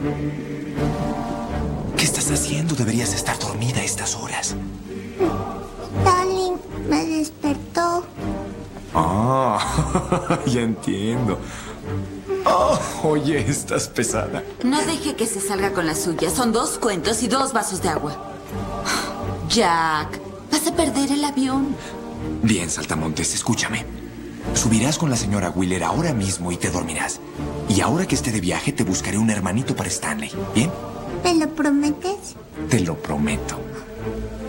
¿Qué estás haciendo? Deberías estar dormida a estas horas. Darling me despertó. Ah, ya entiendo. Oh, oye, estás pesada. No deje que se salga con la suya. Son 2 cuentos y 2 vasos de agua. Jack, vas a perder el avión. Bien, Saltamontes, escúchame. Subirás con la señora Wheeler ahora mismo y te dormirás. Y ahora que esté de viaje, te buscaré un hermanito para Stanley. ¿Bien? ¿Me lo prometes? Te lo prometo.